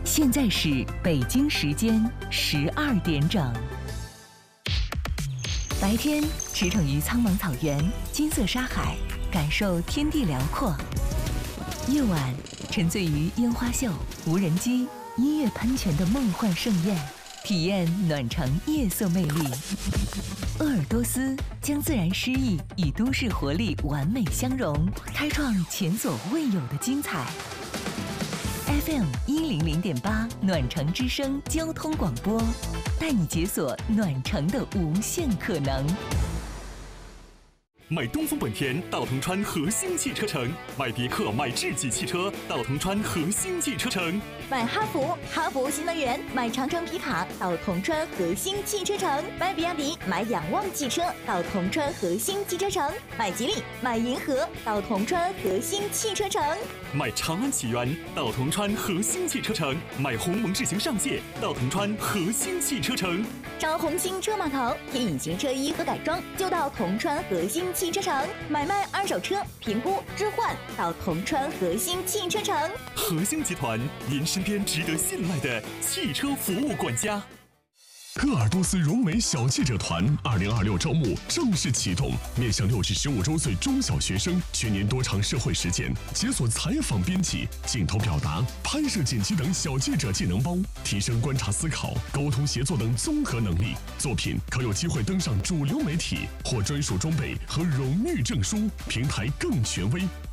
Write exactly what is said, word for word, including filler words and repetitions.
现在是北京时间十二点整。白天驰骋于苍茫草原、金色沙海，感受天地辽阔；夜晚沉醉于烟花秀、无人机、音乐喷泉的梦幻盛宴，体验暖城夜色魅力。鄂尔多斯将自然诗意与都市活力完美相融，开创前所未有的精彩。F M 一零零点八暖城之声交通广播，带你解锁暖城的无限可能。 买东风本田到铜川核心汽车城，买别克、买智己汽车到铜川核心汽车城， 买哈弗、哈弗新能源、买长城皮卡到铜川核心汽车城，买比亚迪、买仰望汽车到铜川核心汽车城，买吉利、买银河到铜川核心汽车城， 买长安启源到铜川核心汽车城，买鸿蒙智行上界到铜川核心汽车城， 找红星车码头贴隐形车衣和改装就到铜川核心汽车城，买卖二手车评估置换到铜川核心汽车城。 核心集团，您身边值得信赖的汽车服务管家。 鄂尔多斯融美小记者团二零二六招募正式启动，面向六至十五周岁中小学生，全年多场社会实践，解锁采访编辑、镜头表达、拍摄剪辑等小记者技能包，提升观察思考、沟通协作等综合能力。作品可有机会登上主流媒体，获专属装备和荣誉证书，平台更权威。